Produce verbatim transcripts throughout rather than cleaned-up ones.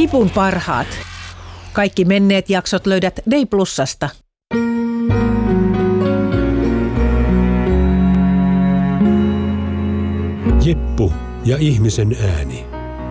Nipun parhaat. Kaikki menneet jaksot löydät Day Plusasta. Jeppu ja ihmisen ääni.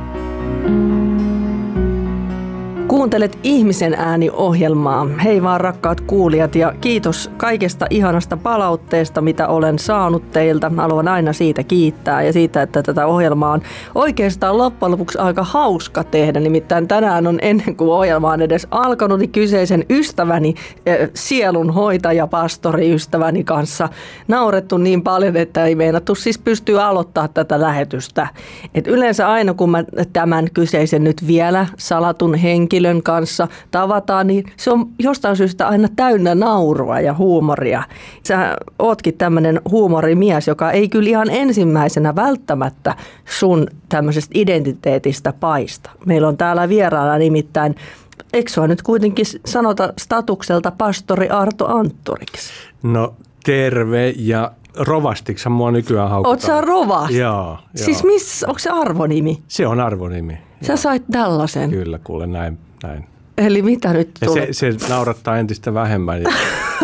Kuuntelet Ihmisen ääni-ohjelmaa. Hei vaan rakkaat kuulijat ja kiitos kaikesta ihanasta palautteesta, mitä olen saanut teiltä. Haluan aina siitä kiittää ja siitä, että tätä ohjelmaa on oikeastaan loppujen lopuksi aika hauska tehdä. Nimittäin tänään on ennen kuin ohjelma on edes alkanut, niin kyseisen ystäväni, sielunhoitaja, pastori ystäväni kanssa naurettu niin paljon, että ei meinattu siis pystyä aloittaa tätä lähetystä. Et yleensä aina kun mä tämän kyseisen nyt vielä salatun henkilön kanssa tavataan, niin se on jostain syystä aina täynnä naurua ja huumoria. Sä ootkin tämmöinen huumorimies, joka ei kyllä ihan ensimmäisenä välttämättä sun tämmöisestä identiteetistä paista. Meillä on täällä vieraana nimittäin, eikö sua nyt kuitenkin sanota statukselta pastori Arto Anttoriksi? No terve ja rovastiksi mua nykyään haukutaan. Oot sä rovasti? Joo. Siis missä, onko se arvonimi? Se on arvonimi. Sä joo. Sait tällaisen? Kyllä, kuule näin. näin. Eli mitä nyt tulee? Se, se naurattaa entistä vähemmän ja,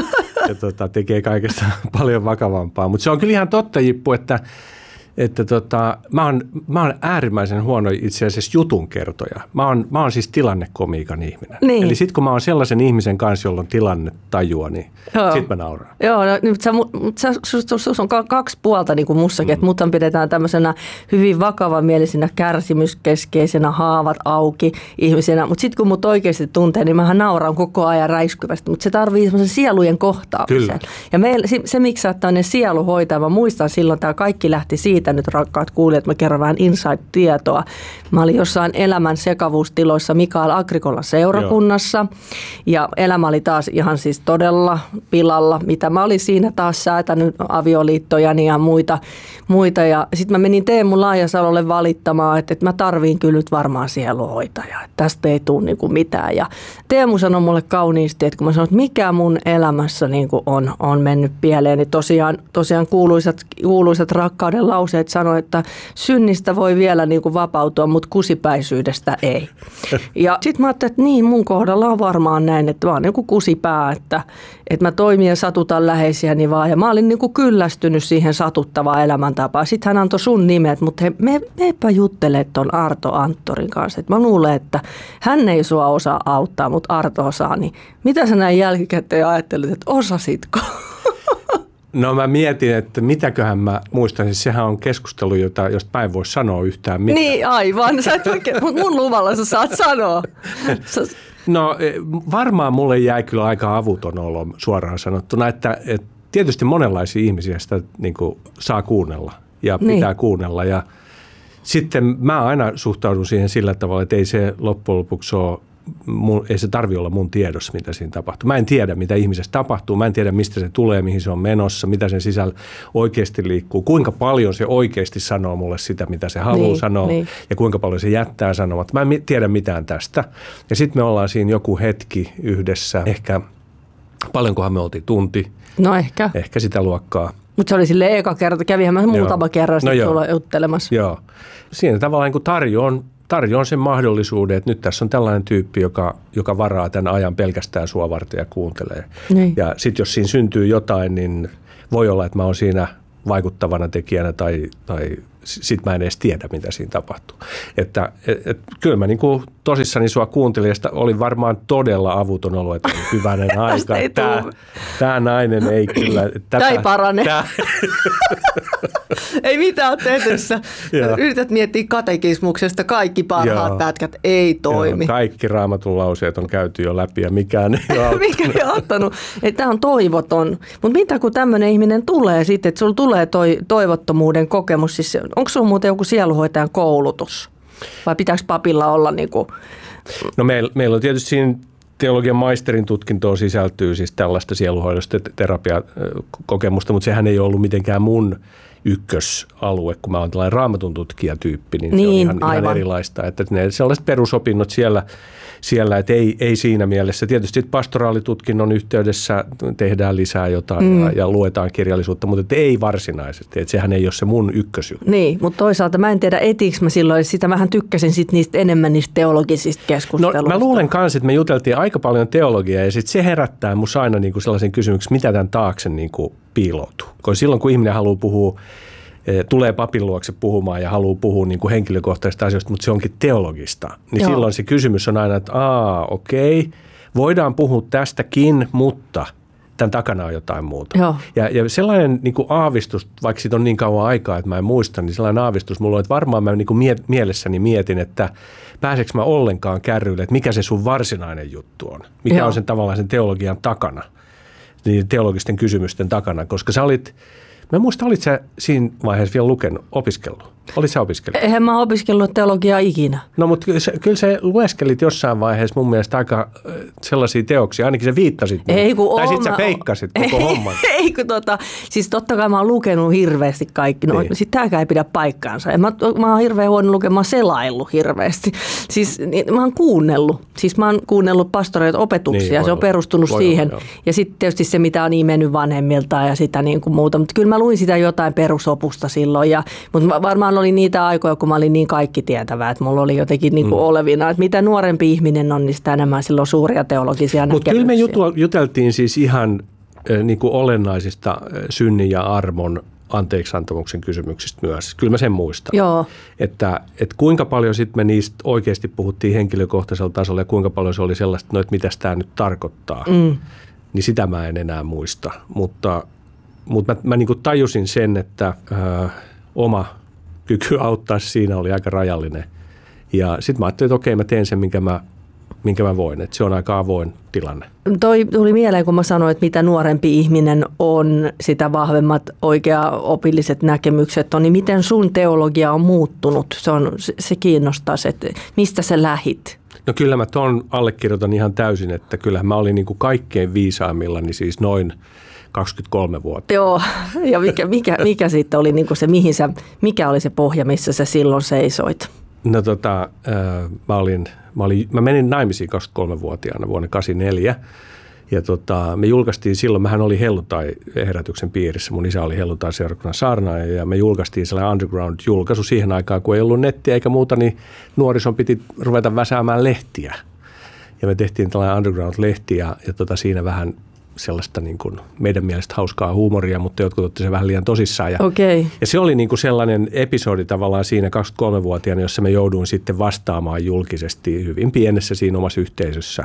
ja tota, tekee kaikesta paljon vakavampaa. Mutta se on kyllä ihan totta, Jippu, että että tota, mä, oon, mä oon äärimmäisen huono itse asiassa jutunkertoja. Mä oon, mä oon siis tilannekomiikan ihminen. Niin. Eli sit kun mä oon sellaisen ihmisen kanssa, jolla on tilannetajua, niin joo. sit mä nauraan. Joo, no, nyt sä, sä, sus, sus on kaksi puolta niin kuin mussakin, mm. että mut pidetään tämmöisenä hyvin vakavamielisenä, kärsimyskeskeisenä, haavat auki ihmisenä. Mutta sitten kun mut oikeasti tuntee, niin mähän nauraan koko ajan räiskyvästi. Mutta se tarvii semmoisen sielujen kohtaamisen. Kyllä. Ja meillä, se, se miksi sä oot tämmöinen sieluhoitaja, mä muistan silloin, tämä kaikki lähti siitä, nyt rakkaat kuulijat, mä kerron vähän inside-tietoa. Mä olin jossain elämän sekavuustiloissa Mikael Agrikolan seurakunnassa. Joo. Ja elämä oli taas ihan siis todella pilalla, mitä mä olin siinä taas säätänyt avioliittojani ja muita. muita. Ja sitten mä menin Teemu Laajasalolle valittamaan, että, että mä tarviin kyllä nyt varmaan sieluhoitajaa, että tästä ei tule niin kuin mitään. Ja Teemu sanoi mulle kauniisti, että kun mä sanoin, että mikä mun elämässä niin kuin on, on mennyt pieleen, niin tosiaan, tosiaan kuuluisat, kuuluisat rakkauden lauseet sanoi, että synnistä voi vielä niin kuin vapautua, mutta kusipäisyydestä ei. Ja sitten mä ajattelin, että niin, mun kohdalla on varmaan näin, että mä oon niin kuin kusipää, että, että mä toimin ja satutan läheisiäni vaan. Ja mä olin niin kuin kyllästynyt siihen satuttavaan elämäntapaan. Sitten hän antoi sun nimet, mutta he, me, meepä juttele ton Arto Anttorin kanssa. Että mä luulen, että hän ei sua osaa auttaa, mutta Arto osaa. Niin mitä sä näin jälkikäteen ajattelit, että osasitko? No mä mietin, että mitäköhän mä muistan, siis sehän on keskustelu, jota, josta mä en voi sanoa yhtään mitään. Niin aivan, sä et oikein, mun luvalla sä saat sanoa. Sä... No varmaan mulle jäi kyllä aika avuton olo suoraan sanottuna, että, että tietysti monenlaisia ihmisiä sitä niin kuin saa kuunnella ja pitää niin. kuunnella ja sitten mä aina suhtaudun siihen sillä tavalla, että ei se loppujen lopuksi ole, mun, ei se tarvitse olla mun tiedossa, mitä siinä tapahtuu. Mä en tiedä, mitä ihmisessä tapahtuu, mä en tiedä, mistä se tulee, mihin se on menossa, mitä sen sisällä oikeasti liikkuu, kuinka paljon se oikeasti sanoo mulle sitä, mitä se haluaa niin, sanoa niin. ja kuinka paljon se jättää sanomatta. Mä en tiedä mitään tästä. Ja sitten me ollaan siinä joku hetki yhdessä, ehkä paljonkohan me oltiin tunti. No ehkä. Ehkä sitä luokkaa. Mutta se oli silleen eka kerta, kävihän mä muutama kerran sitten no tulla juttelemassa. Joo. Siinä tavallaan kun tarjoan, tarjoan sen mahdollisuuden, että nyt tässä on tällainen tyyppi, joka, joka varaa tämän ajan pelkästään sua varten ja kuuntelee. Niin. Ja sitten jos siinä syntyy jotain, niin voi olla, että mä oon siinä vaikuttavana tekijänä tai, tai sit mä en edes tiedä, mitä siinä tapahtuu. Että et, et, kyllä mä niinku tosissani sua kuuntelin ja oli varmaan todella avuton olo, että hyvänen aika. Tämä, tämä nainen ei kyllä... Tätä, tämä ei parane. Tämä. Ei mitään tehtävissä. Yrität miettiä katekismuksesta kaikki parhaat Joo. pätkät. Ei toimi. Joo, kaikki Raamatun lauseet on käyty jo läpi ja mikään ei ole auttanut. Mikä ei auttanut. Tämä on toivoton. Mutta mitä kun tämmöinen ihminen tulee sitten, että sulla tulee toi toivottomuuden kokemus, siis onko sinulla muuten joku sieluhoitajan koulutus? Vai pitääkö papilla olla niin kuin... No meillä, meillä on tietysti siinä teologian maisterin tutkintoon sisältyy siis tällaista sieluhoidosta terapiakokemusta, mutta sehän ei ollut mitenkään mun ykkösalue, kun mä oon tällainen raamatun tutkijatyyppi, niin, niin se on ihan, ihan aivan. erilaista. Että ne sellaiset perusopinnot siellä, siellä että ei, ei siinä mielessä. Tietysti pastoraalitutkinnon yhteydessä tehdään lisää jotain mm. ja, ja luetaan kirjallisuutta, mutta että ei varsinaisesti. Että sehän ei ole se mun ykkösjuttu. Niin, mutta toisaalta mä en tiedä etiikö mä silloin, sitä vähän tykkäsin sit niistä enemmän niistä teologisista keskusteluista. No mä luulen kanssa, että me juteltiin aika paljon teologiaa ja sitten se herättää musta aina niinku sellaisen kysymyksen, mitä tämän taakse niinku piiloutuu. Koska silloin kun ihminen haluaa puhua, tulee papin luokse puhumaan ja haluaa puhua niin kuin henkilökohtaisista asioista, mutta se onkin teologista, niin Joo. silloin se kysymys on aina, että aa, okei, voidaan puhua tästäkin, mutta tämän takana on jotain muuta. Joo. Ja, ja sellainen niin kuin aavistus, vaikka siitä on niin kauan aikaa, että mä en muista, niin sellainen aavistus mulla on, että varmaan mä niin kuin mie- mielessäni mietin, että pääseekö mä ollenkaan kärryille, että mikä se sun varsinainen juttu on, mikä Joo. on sen tavallaan sen teologian takana, niin teologisten kysymysten takana, koska sä olit... Mä en muista, olit sä siinä vaiheessa vielä lukenut, opiskellut? Olit sä opiskellut? Eihän mä opiskellut teologiaa ikinä. No, mutta kyllä sä, kyllä sä lueskelit jossain vaiheessa mun mielestä aika sellaisia teoksia, ainakin sä viittasit. Ei, kun tai oon, sit sä feikkasit koko ei, homman. Ei kun tota, siis totta kai mä oon lukenut hirveästi kaikki. No niin. Sit tääkään ei pidä paikkaansa. Mä, mä oon hirveän huono lukemaan, mä oon selaillut hirveästi. Siis niin, mä oon kuunnellut. Siis mä oon kuunnellut pastoreita opetuksia, niin, se on olla. perustunut voi siihen. Olla, ja sitten tietysti se, mitä on imennyt vanhemmiltaan ja sitä niin kuin muuta. Mutta kyllä mä luin sitä jotain perusopusta silloin. Ja, mutta varmaan oli niitä aikoja, kun mä olin niin kaikki tietävää, että mulla oli jotenkin niin kuin mm. olevina. Että mitä nuorempi ihminen on, niin sitä enemmän silloin suuria teologisia Mut näkemyksiä. Mutta kyllä me juteltiin siis ihan äh, niin kuin olennaisista äh, synnin ja armon anteeksiantamuksen kysymyksistä myös. Kyllä mä sen muistan. Joo. Että, että kuinka paljon sitten me niistä oikeasti puhuttiin henkilökohtaisella tasolla ja kuinka paljon se oli sellaista, että no, että mitäs tämä nyt tarkoittaa. Mm. Niin sitä mä en enää muista. Mutta, mutta mä, mä niin kuin tajusin sen, että äh, oma kyky auttaa siinä oli aika rajallinen. Ja sitten mä ajattelin, että okei, mä teen sen, minkä mä, minkä mä voin. Että se on aika avoin tilanne. Toi tuli mieleen, kun mä sanoin, että mitä nuorempi ihminen on, sitä vahvemmat oikea-opilliset näkemykset on. Niin miten sun teologia on muuttunut? Se, on, se kiinnostaa, että mistä sä lähit? No kyllä mä ton allekirjoitan ihan täysin, että kyllähän mä olin niin kuin kaikkein viisaimmillani siis noin kaksikymmentäkolme vuotta. Joo, ja mikä, mikä, mikä sitten oli niin kuin se, mihin sä, mikä oli se pohja, missä sä silloin seisoit? No tota, äh, mä, olin, mä, olin, mä menin naimisiin kaksikymmentäkolmevuotiaana vuonna kahdeksankymmentäneljä. Ja tota, me julkaistiin silloin, mähän oli helluntai-herätyksen piirissä, mun isä oli helluntai-seurakunnan saarnaaja ja me julkaistiin sellainen underground-julkaisu siihen aikaan, kun ei ollut nettiä eikä muuta, niin nuorison piti ruveta väsäämään lehtiä. Ja me tehtiin tällainen underground-lehti ja, ja tota, siinä vähän sellaista niin kuin meidän mielestä hauskaa huumoria, mutta jotkut otti sen vähän liian tosissaan. Ja, okay. ja se oli niin kuin sellainen episodi tavallaan siinä kaksikymmentäkolmevuotiaana, jossa me jouduin sitten vastaamaan julkisesti hyvin pienessä siinä omassa yhteisössä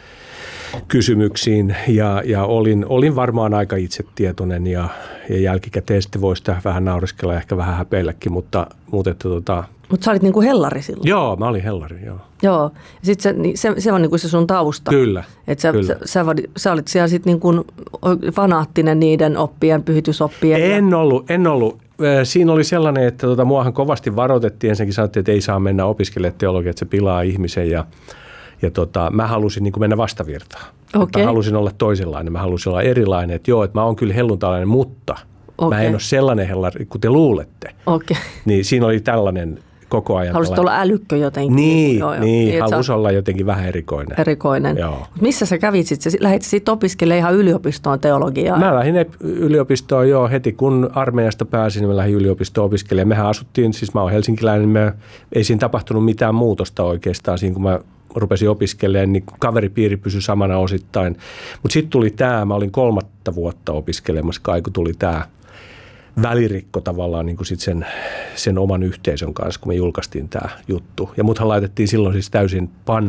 kysymyksiin. Ja, ja olin, olin varmaan aika itsetietoinen ja, ja jälkikäteen sitten voi sitä vähän naureskella ja ehkä vähän häpeilläkin, mutta, mutta että tota... Mutta sä olit niinku hellari silloin. Joo, mä olin hellari, joo. Joo, ja sitten se, se, se on niinku se sun tausta. Kyllä, Et sä, kyllä. Sä, sä, sä olit siellä sitten niinku fanaattinen niiden oppien, pyhitysoppien. En ja... ollut, en ollut. Siinä oli sellainen, että tota, muahan kovasti varoitettiin. Ensinnäkin sanottiin, että ei saa mennä opiskelemaan teologiaa, että se pilaa ihmisen ja, ja tota, mä halusin niin kuin mennä vastavirtaan. Okay. Mä halusin olla toisenlainen, mä halusin olla erilainen, että joo, että mä oon kyllä helluntalainen, mutta okay. mä en ole sellainen hellari kuin te luulette. Okay. Niin siinä oli tällainen koko ajan. Halusit tällainen... olla älykkö jotenkin. Niin, joo, joo. niin, niin halusi sä... olla jotenkin vähän erikoinen. Erikoinen. Joo. Missä sä kävit sitten? Lähdit sitten opiskelemaan ihan yliopistoon teologiaa? Mä lähdin yliopistoon jo heti, kun armeijasta pääsin, niin mä lähdin yliopistoon opiskelemaan. Mehän asuttiin, siis mä oon helsinkiläinen, me, ei siinä tapahtunut mitään muutosta oikeastaan siinä, kun mä rupesin opiskelemaan, niin kaveripiiri pysyi samana osittain. Mutta sitten tuli tämä, mä olin kolmatta vuotta opiskelemassa, kai kun tuli tämä välirikko tavallaan niin kuin sit sen, sen oman yhteisön kanssa, kun me julkaistiin tämä juttu. Ja muthan laitettiin silloin siis täysin pan